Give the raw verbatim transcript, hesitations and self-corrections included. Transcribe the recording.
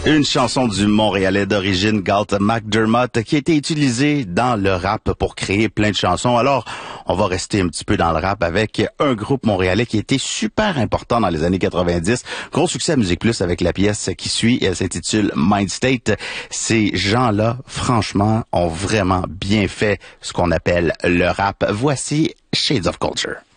Une chanson du Montréalais d'origine Galt McDermott qui a été utilisée dans le rap pour créer plein de chansons. Alors, on va rester un petit peu dans le rap avec un groupe montréalais qui était super important dans les années quatre-vingt-dix. Gros succès à Musique Plus avec la pièce qui suit. Elle s'intitule Mind State. Ces gens-là, franchement, ont vraiment bien fait ce qu'on appelle le rap. Voici Shades of Culture.